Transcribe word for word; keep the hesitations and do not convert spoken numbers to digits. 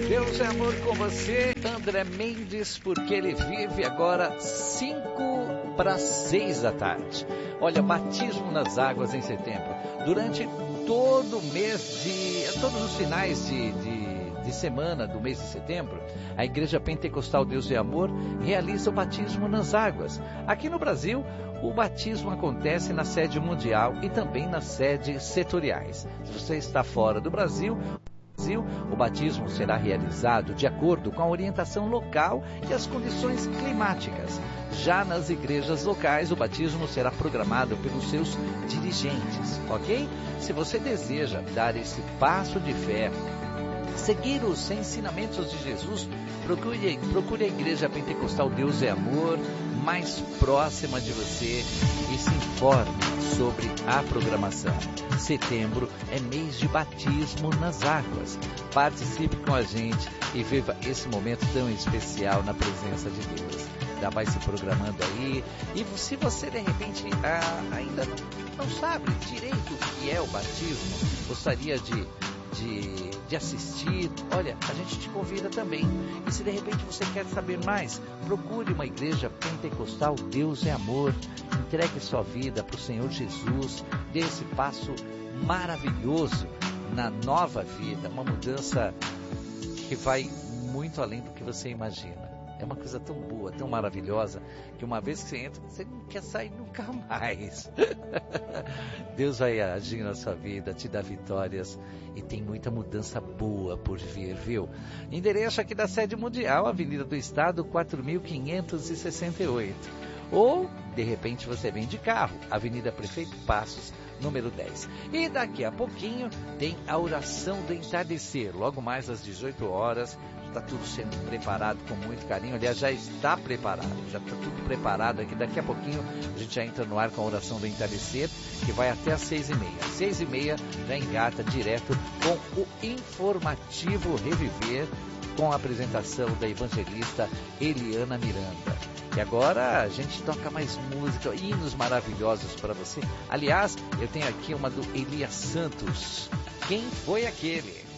Deus é amor com você, André Mendes, porque ele vive agora cinco para seis da tarde. Olha, batismo nas águas em setembro. Durante todo o mês de, todos os finais de, de, de semana do mês de setembro, a Igreja Pentecostal Deus é Amor realiza o batismo nas águas. Aqui no Brasil, o batismo acontece na sede mundial e também nas sedes setoriais. Se você está fora do Brasil, o batismo será realizado de acordo com a orientação local e as condições climáticas. Já nas igrejas locais, o batismo será programado pelos seus dirigentes, ok? Se você deseja dar esse passo de fé, seguir os ensinamentos de Jesus, procure, procure a Igreja Pentecostal Deus é Amor mais próxima de você e se informe sobre a programação. Setembro é mês de batismo nas águas. Participe com a gente e viva esse momento tão especial na presença de Deus. Já vai se programando aí. E se você de repente ah, ainda não sabe direito o que é o batismo, gostaria de De, de assistir, olha, a gente te convida também. E se de repente você quer saber mais, procure uma igreja pentecostal Deus é Amor. Entregue sua vida para o Senhor Jesus. Dê esse passo maravilhoso na nova vida, uma mudança que vai muito além do que você imagina. É uma coisa tão boa, tão maravilhosa, que uma vez que você entra, você não quer sair nunca mais. Deus vai agir na sua vida, te dá vitórias e tem muita mudança boa por vir, viu? Endereço aqui da sede mundial, Avenida do Estado, quatro mil quinhentos e sessenta e oito. Ou, de repente, você vem de carro, Avenida Prefeito Passos, número dez. E daqui a pouquinho tem a oração do entardecer, logo mais às dezoito horas. Está tudo sendo preparado com muito carinho. Aliás, já está preparado, já está tudo preparado aqui. Daqui a pouquinho a gente já entra no ar com a oração do entardecer, que vai até às seis e meia. Às seis e meia já engata direto com o informativo Reviver, com a apresentação da evangelista Eliana Miranda. E agora a gente toca mais música, hinos maravilhosos para você. Aliás, eu tenho aqui uma do Elias Santos. Quem foi aquele?